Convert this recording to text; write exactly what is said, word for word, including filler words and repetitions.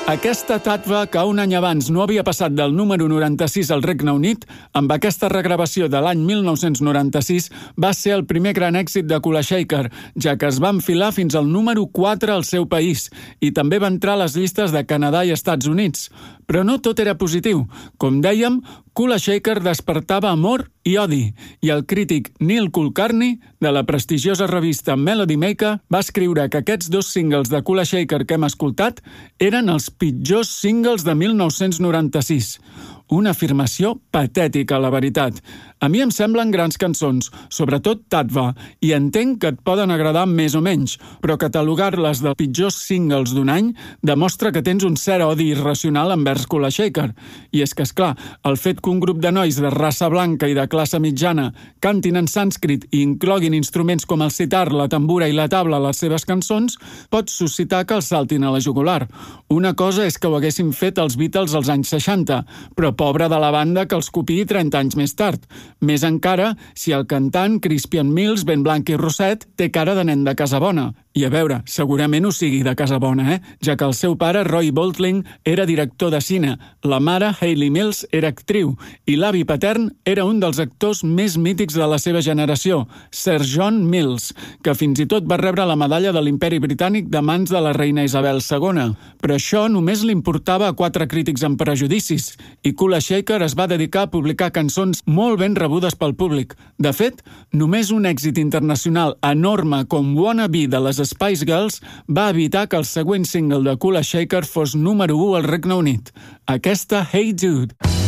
Aquesta Tatva, que un any abans no havia passat del número noranta-sis al Regne Unit, amb aquesta regravació de l'any mil nou-cents noranta-sis va ser el primer gran èxit de Kula Shaker, ja que es va enfilar fins al número quatre al seu país i també va entrar a les llistes de Canadà i Estats Units. Però no tot era positiu. Com dèiem, Kula Shaker despertava amor i odi, i el crític Neil Kulkarni, de la prestigiosa revista Melody Maker, va escriure que aquests dos singles de Kula Shaker que hem escoltat eren els pitjors singles de mil nou-cents noranta-sis. Una afirmació patètica, la veritat. A mi em semblen grans cançons, sobretot Tatva, i entenc que et poden agradar més o menys, però catalogar-les de pitjors singles d'un any demostra que tens un cert odi irracional envers Kula Shaker. I és que, esclar, el fet que un grup de nois de raça blanca i de classe mitjana cantin en sànscrit i incloguin instruments com el sitar, la tambura i la tabla a les seves cançons pot suscitar que els saltin a la jugular. Una cosa és que ho haguessin fet els Beatles als anys seixanta, però pobra de la banda que els copiï trenta anys més tard. Més encara si el cantant Crispian Mills, ben blanc i rosset, té cara de nen de casa bona. I a veure, segurament ho sigui de casa bona, eh? Ja que el seu pare, Roy Boltling, era director de cine, la mare, Hayley Mills, era actriu, i l'avi patern era un dels actors més mítics de la seva generació, Sir John Mills, que fins i tot va rebre la medalla de l'Imperi Britànic de mans de la reina Isabel segona. Però això només li importava a quatre crítics amb prejudicis, i Kula Shaker es va dedicar a publicar cançons molt ben rebudes pel públic. De fet, només un èxit internacional enorme com Wanna Be de les Spice Girls va evitar que el següent single de Kula Shaker fos número u al Regne Unit. Aquesta Hey Dude.